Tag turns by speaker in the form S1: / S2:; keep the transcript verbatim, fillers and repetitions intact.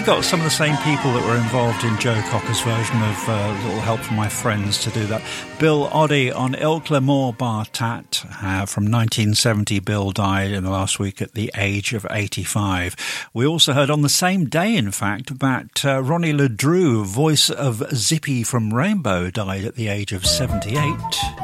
S1: actually got some of the same people that were involved in Joe Cocker's version of uh, Little Help from My Friends to do that. Bill Oddie on Ilkley Moor Bar Tat uh, from nineteen seventy. Bill died in the last week at the age of eighty-five. We also heard on the same day, in fact, that uh, Ronnie Ledrew, voice of Zippy from Rainbow, died at the age of seventy-eight.